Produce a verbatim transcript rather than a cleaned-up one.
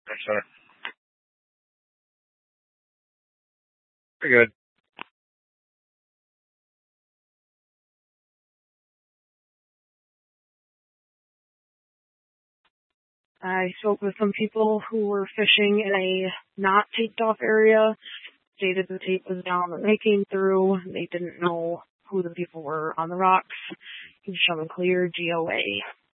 Thanks, Hunter. Pretty good. I spoke with some people who were fishing in a not taped off area, stated the tape was down when they came through. They didn't know who the people were on the rocks. He was showing clear G O A.